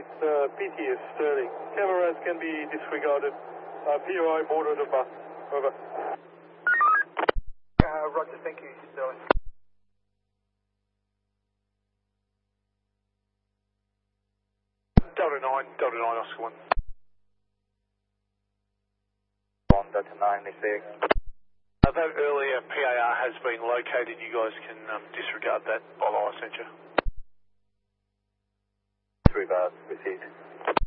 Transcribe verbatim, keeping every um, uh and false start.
it's uh, P T S Sterling. Cameras can be disregarded. Uh, P O I boarded the bus. Over. Uh, Roger, thank you, Sterling. Delta nine, Delta nine, Oscar one. One, Delta nine, S A X. Uh, that earlier P A R has been located. You guys can um, disregard that while I sent you. Three bars, received.